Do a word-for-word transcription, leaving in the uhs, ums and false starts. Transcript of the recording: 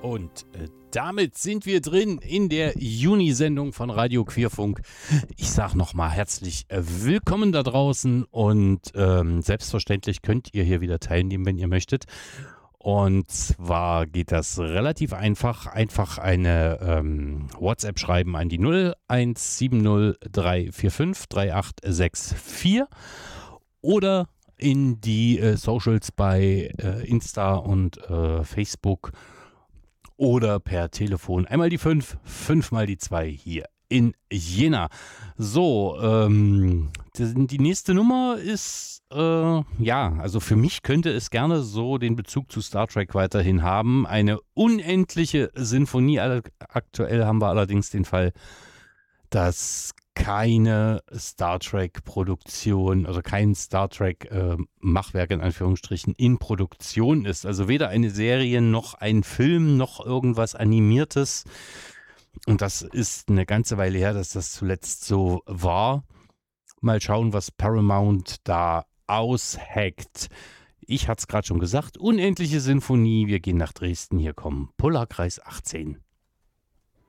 Und äh, damit sind wir drin in der Juni-Sendung von Radio Queerfunk. Ich sage nochmal herzlich äh, willkommen da draußen und ähm, selbstverständlich könnt ihr hier wieder teilnehmen, wenn ihr möchtet. Und zwar geht das relativ einfach. Einfach eine ähm, WhatsApp schreiben an die null eins sieben null drei vier fünf drei acht sechs vier oder in die äh, Socials bei äh, Insta und äh, Facebook oder per Telefon. Einmal die fünf, fünfmal die zwei hier in Jena. So, ähm, die, die nächste Nummer ist, äh, ja, also für mich könnte es gerne so den Bezug zu Star Trek weiterhin haben. Eine unendliche Sinfonie. Aktuell haben wir allerdings den Fall, dass keine Star Trek-Produktion, also kein Star Trek-Machwerk in Anführungsstrichen in Produktion ist. Also weder eine Serie noch ein Film noch irgendwas Animiertes. Und das ist eine ganze Weile her, dass das zuletzt so war. Mal schauen, was Paramount da aushackt. Ich hatte es gerade schon gesagt, unendliche Sinfonie. Wir gehen nach Dresden. Hier kommen Polarkreis achtzehn.